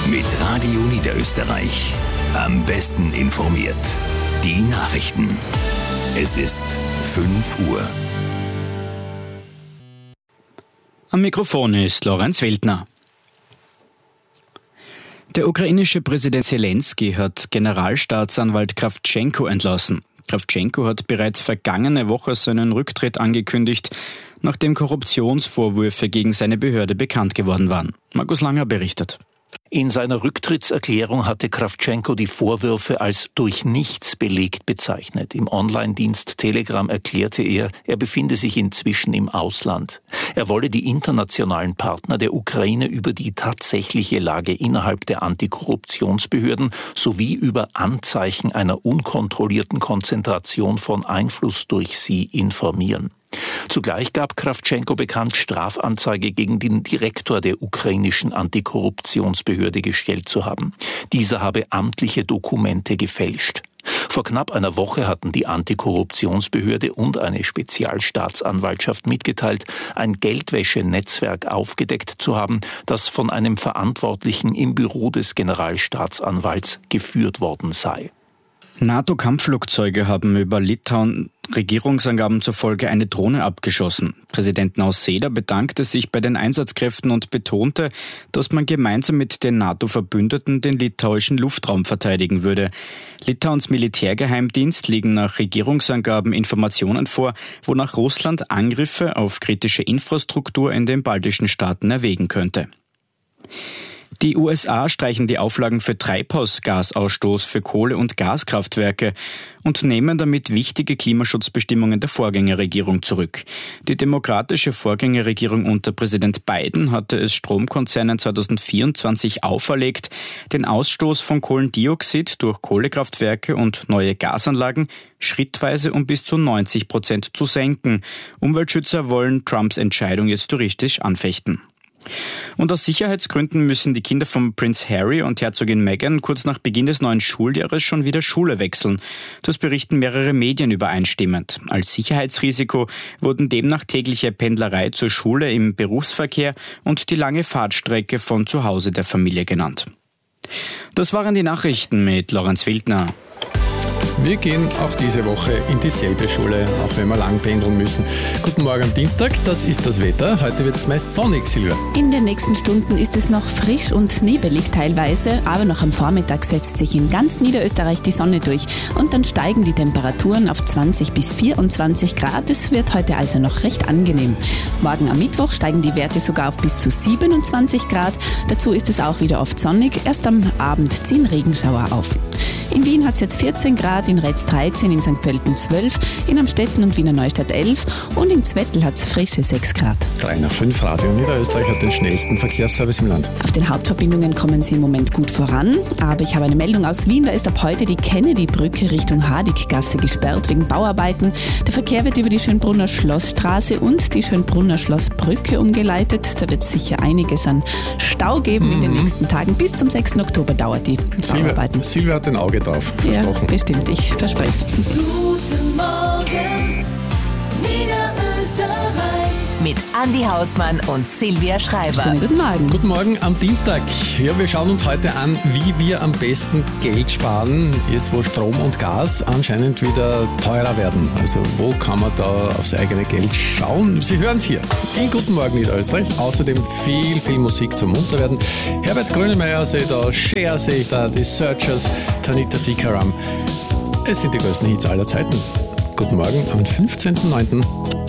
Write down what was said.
Mit Radio Niederösterreich. Am besten informiert. Die Nachrichten. Es ist 5 Uhr. Am Mikrofon ist Lorenz Wildner. Der ukrainische Präsident Zelensky hat Generalstaatsanwalt Krawtschenko entlassen. Krawtschenko hat bereits vergangene Woche seinen Rücktritt angekündigt, nachdem Korruptionsvorwürfe gegen seine Behörde bekannt geworden waren. Markus Langer berichtet. In seiner Rücktrittserklärung hatte Krawtschenko die Vorwürfe als durch nichts belegt bezeichnet. Im Online-Dienst Telegram erklärte er befinde sich inzwischen im Ausland. Er wolle die internationalen Partner der Ukraine über die tatsächliche Lage innerhalb der Antikorruptionsbehörden sowie über Anzeichen einer unkontrollierten Konzentration von Einfluss durch sie informieren. Zugleich gab Krawtschenko bekannt, Strafanzeige gegen den Direktor der ukrainischen Antikorruptionsbehörde gestellt zu haben. Dieser habe amtliche Dokumente gefälscht. Vor knapp einer Woche hatten die Antikorruptionsbehörde und eine Spezialstaatsanwaltschaft mitgeteilt, ein Geldwäschenetzwerk aufgedeckt zu haben, das von einem Verantwortlichen im Büro des Generalstaatsanwalts geführt worden sei. NATO-Kampfflugzeuge haben über Litauen Regierungsangaben zufolge eine Drohne abgeschossen. Präsident Nausėda bedankte sich bei den Einsatzkräften und betonte, dass man gemeinsam mit den NATO-Verbündeten den litauischen Luftraum verteidigen würde. Litauens Militärgeheimdienst legen nach Regierungsangaben Informationen vor, wonach Russland Angriffe auf kritische Infrastruktur in den baltischen Staaten erwägen könnte. Die USA streichen die Auflagen für Treibhausgasausstoß für Kohle- und Gaskraftwerke und nehmen damit wichtige Klimaschutzbestimmungen der Vorgängerregierung zurück. Die demokratische Vorgängerregierung unter Präsident Biden hatte es Stromkonzernen 2024 auferlegt, den Ausstoß von Kohlendioxid durch Kohlekraftwerke und neue Gasanlagen schrittweise um bis zu 90% zu senken. Umweltschützer wollen Trumps Entscheidung jetzt juristisch anfechten. Und aus Sicherheitsgründen müssen die Kinder von Prince Harry und Herzogin Meghan kurz nach Beginn des neuen Schuljahres schon wieder Schule wechseln. Das berichten mehrere Medien übereinstimmend. Als Sicherheitsrisiko wurden demnach tägliche Pendlerei zur Schule im Berufsverkehr und die lange Fahrtstrecke von zu Hause der Familie genannt. Das waren die Nachrichten mit Lorenz Wildner. Wir gehen auch diese Woche in dieselbe Schule, auch wenn wir lang pendeln müssen. Guten Morgen am Dienstag, das ist das Wetter. Heute wird es meist sonnig, Silvia. In den nächsten Stunden ist es noch frisch und nebelig teilweise, aber noch am Vormittag setzt sich in ganz Niederösterreich die Sonne durch und dann steigen die Temperaturen auf 20 bis 24 Grad. Es wird heute also noch recht angenehm. Morgen am Mittwoch steigen die Werte sogar auf bis zu 27 Grad. Dazu ist es auch wieder oft sonnig. Erst am Abend ziehen Regenschauer auf. In Wien hat es jetzt 14 Grad, in Retz 13, in St. Pölten 12, in Amstetten und Wiener Neustadt 11 und in Zwettl hat es frische 6 Grad. 3 nach 5 Radio Niederösterreich hat den schnellsten Verkehrsservice im Land. Auf den Hauptverbindungen kommen sie im Moment gut voran, aber ich habe eine Meldung aus Wien, da ist ab heute die Kennedy-Brücke Richtung Hadiggasse gesperrt wegen Bauarbeiten. Der Verkehr wird über die Schönbrunner Schlossstraße und die Schönbrunner Schlossbrücke umgeleitet. Da wird es sicher einiges an Stau geben in den nächsten Tagen. Bis zum 6. Oktober dauert die Bauarbeiten. Silvia hat ein Auge drauf, versprochen. Ja, bestimmt, ich verspreche es. Guten Morgen, Niederösterreich. Mit Andi Hausmann und Silvia Schreiber. Schönen guten Morgen. Guten Morgen am Dienstag. Ja, wir schauen uns heute an, wie wir am besten Geld sparen, jetzt wo Strom und Gas anscheinend wieder teurer werden. Also wo kann man da aufs eigene Geld schauen? Sie hören es hier in Guten Morgen Niederösterreich. Außerdem viel Musik zum Munterwerden. Herbert Grönemeyer sehe ich da, Cher sehe ich da, die Searchers, Tanita Tikaram. Es sind die größten Hits aller Zeiten. Guten Morgen am 15.09.